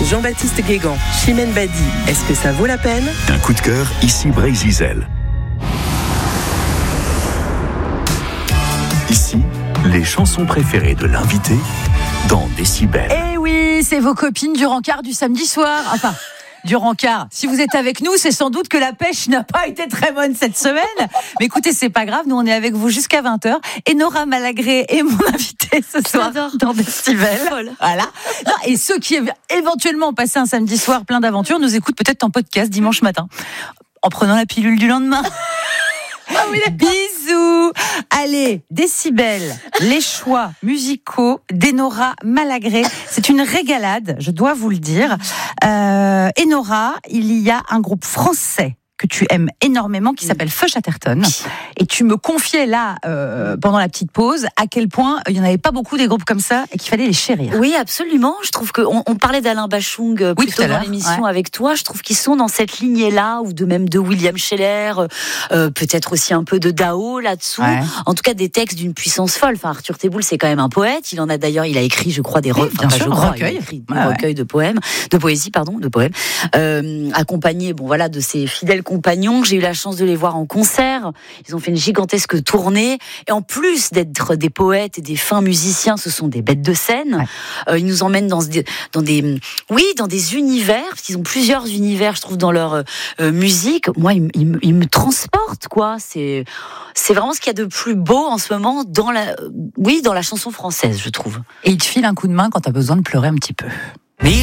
Jean-Baptiste Guégan, Chimène Badi, est-ce que ça vaut la peine ? Un coup de cœur, ici Bray-Zizel. Ici, les chansons préférées de l'invité dans Décibel. Eh oui, c'est vos copines du rencard du samedi soir. Enfin, du rencard. Si vous êtes avec nous, c'est sans doute que la pêche n'a pas été très bonne cette semaine. Mais écoutez, c'est pas grave. Nous, on est avec vous jusqu'à 20h. Et Nora Malagré est mon invitée ce soir dans Décibel. Voilà. Non, et ceux qui éventuellement ont passé un samedi soir plein d'aventures nous écoutent peut-être en podcast dimanche matin. En prenant la pilule du lendemain. Ah oui, bisous. Allez, Décibel, les choix musicaux d'Enora Malagré. C'est une régalade, je dois vous le dire. Enora, il y a un groupe français que tu aimes énormément, qui s'appelle Feu Chatterton. Et tu me confiais là, pendant la petite pause, à quel point il n'y en avait pas beaucoup des groupes comme ça et qu'il fallait les chérir. Oui, absolument. Je trouve qu'on parlait d'Alain Bachung plutôt dans l'émission avec toi. Je trouve qu'ils sont dans cette lignée-là, ou de même de William Scheller, peut-être aussi un peu de Dao là-dessous. Ouais. En tout cas, des textes d'une puissance folle. Enfin, Arthur Théboul, c'est quand même un poète. Il en a d'ailleurs, il a écrit, je crois, des recueils. Recueils de poèmes, de poésie, accompagné, de ses fidèles compagnons. J'ai eu la chance de les voir en concert. Ils ont fait une gigantesque tournée. Et en plus d'être des poètes et des fins musiciens, ce sont des bêtes de scène. Ouais. Ils nous emmènent dans des univers, parce qu'ils ont plusieurs univers, je trouve, dans leur musique. Moi, ils me transportent, quoi. C'est vraiment ce qu'il y a de plus beau en ce moment dans la chanson française, je trouve. Et ils te filent un coup de main quand t'as besoin de pleurer un petit peu.